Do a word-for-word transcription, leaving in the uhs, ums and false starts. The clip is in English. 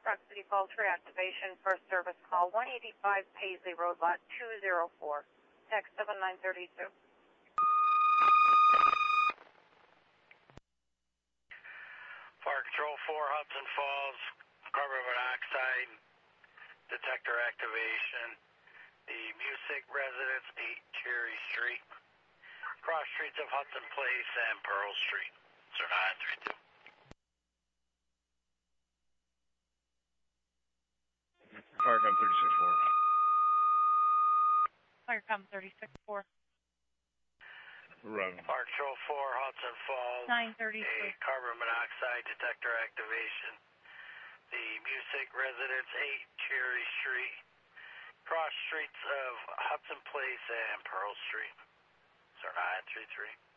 City Falls reactivation. First service call one eighty-five Paisley Road, lot two oh four. Text seven nine three two. Fire Control four, Hudson Falls, carbon monoxide detector activation. The Music Residence, eight Cherry Street. Cross streets of Hudson Place and Pearl Street. Sir nine three two. Firecom thirty-six four. Firecom thirty-six four. Run. Fire Control four, Hudson Falls. nine thirty-three. A carbon monoxide detector activation. The Music Residence, eight Cherry Street. Cross streets of Hudson Place and Pearl Street. Sir nine three three.